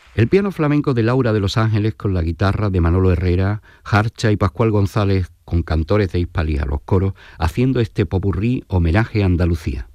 El piano flamenco de Laura de los Ángeles con la guitarra de Manolo Herrera, Jarcha y Pascual González con cantores de Hispalía, los coros, haciendo este popurrí homenaje a Andalucía.